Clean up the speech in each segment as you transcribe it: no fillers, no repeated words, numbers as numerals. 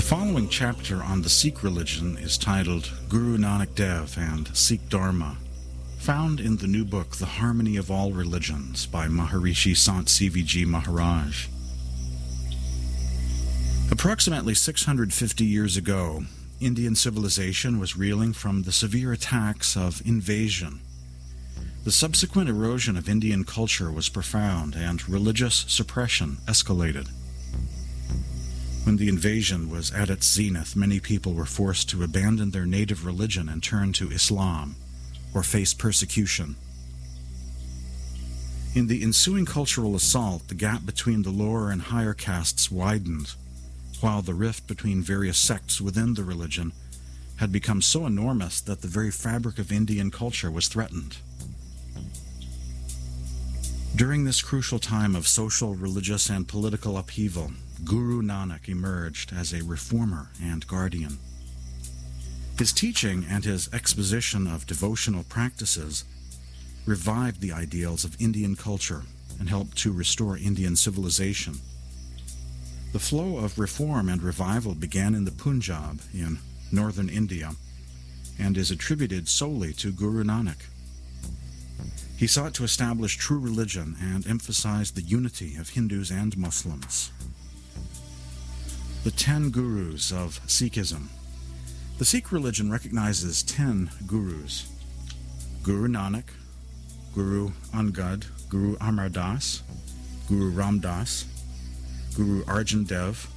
following chapter on the Sikh religion is titled Guru Nanak Dev and Sikh Dharma, found in the new book The Harmony of All Religions by Maharishi Sant CVG Maharaj. Approximately 650 years ago, Indian civilization was reeling from the severe attacks of invasion. The subsequent erosion of Indian culture was profound, and religious suppression escalated. When the invasion was at its zenith, many people were forced to abandon their native religion and turn to Islam, or face persecution. In the ensuing cultural assault, the gap between the lower and higher castes widened, while the rift between various sects within the religion had become so enormous that the very fabric of Indian culture was threatened. During this crucial time of social, religious, and political upheaval, Guru Nanak emerged as a reformer and guardian. His teaching and his exposition of devotional practices revived the ideals of Indian culture and helped to restore Indian civilization. The flow of reform and revival began in the Punjab in northern India and is attributed solely to Guru Nanak. He sought to establish true religion and emphasize the unity of Hindus and Muslims. The 10 Gurus of Sikhism. The Sikh religion recognizes 10 Gurus: Guru Nanak, Guru Angad, Guru Amar Das, Guru Ram Das, Guru Arjan Dev,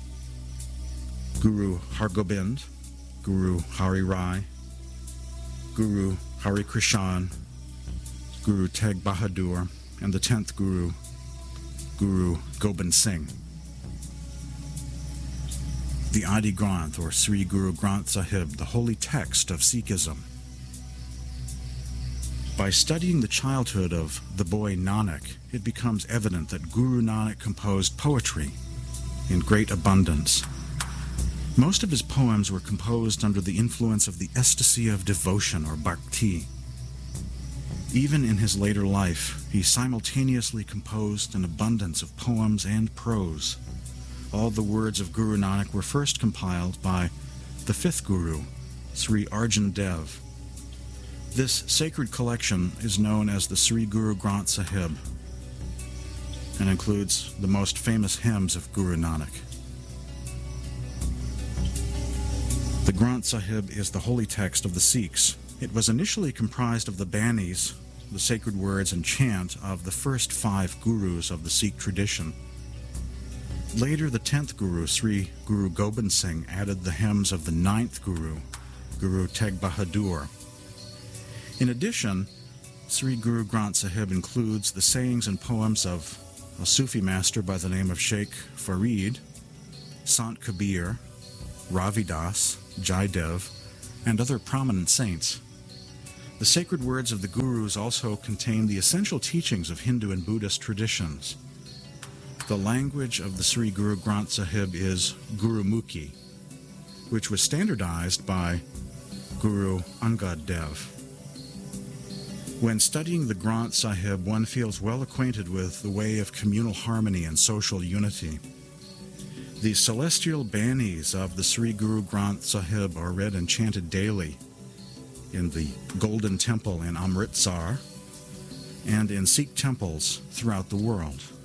Guru Hargobind, Guru Hari Rai, Guru Hari Krishan, Guru Teg Bahadur, and the 10th Guru, Guru Gobind Singh. The Adi Granth, or Sri Guru Granth Sahib, the holy text of Sikhism. By studying the childhood of the boy Nanak, it becomes evident that Guru Nanak composed poetry in great abundance. Most of his poems were composed under the influence of the ecstasy of devotion, or bhakti. Even in his later life, he simultaneously composed an abundance of poems and prose. All the words of Guru Nanak were first compiled by the 5th Guru, Sri Arjan Dev. This sacred collection is known as the Sri Guru Granth Sahib and includes the most famous hymns of Guru Nanak. The Granth Sahib is the holy text of the Sikhs. It was initially comprised of the banis, the sacred words and chant of the first 5 gurus of the Sikh tradition. Later, the 10th Guru, Sri Guru Gobind Singh, added the hymns of the 9th Guru, Guru Teg Bahadur. In addition, Sri Guru Granth Sahib includes the sayings and poems of a Sufi master by the name of Sheikh Farid, Sant Kabir, Ravidas, Jaidev, and other prominent saints. The sacred words of the Gurus also contain the essential teachings of Hindu and Buddhist traditions. The language of the Sri Guru Granth Sahib is Gurumukhi, which was standardized by Guru Angad Dev. When studying the Granth Sahib, one feels well acquainted with the way of communal harmony and social unity. The celestial banis of the Sri Guru Granth Sahib are read and chanted daily in the Golden Temple in Amritsar and in Sikh temples throughout the world.